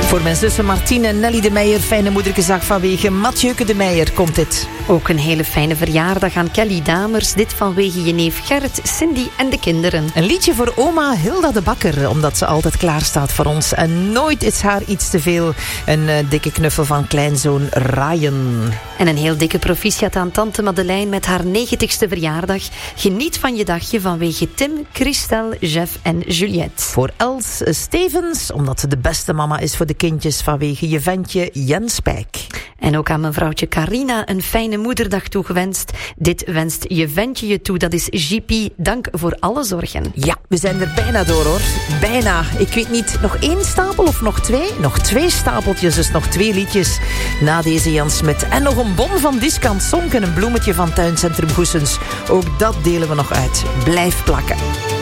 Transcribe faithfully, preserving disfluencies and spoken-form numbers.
Voor mijn zussen Martine en Nelly de Meijer, fijne moedergedag vanwege Mathieuke de Meijer komt dit. Ook een hele fijne verjaardag aan Kelly Damers. Dit vanwege je neef Gerrit, Cindy en de kinderen. Een liedje voor oma Hilda de Bakker, omdat ze altijd klaar staat voor ons. En nooit is haar iets te veel. Een uh, dikke knuffel van kleinzoon Ryan. En een heel dikke proficiat aan tante Madeleine met haar negentigste verjaardag. Geniet van je dagje vanwege Tim, Christel, Jeff en Juliette. Voor Els Stevens, omdat ze de beste mama is voor de kindjes vanwege je ventje Jens Pijk. En ook aan mijn vrouwtje Carina een fijne moederdag toegewenst. Dit wenst je ventje je toe, dat is J P. Dank voor alle zorgen. Ja, we zijn er bijna door hoor. Bijna. Ik weet niet, nog één stapel of nog twee? Nog twee stapeltjes, dus nog twee liedjes na deze Jan Smit. En nog een bon van Discount Sonk en een bloemetje van Tuincentrum Goessens. Ook dat delen we nog uit. Blijf plakken.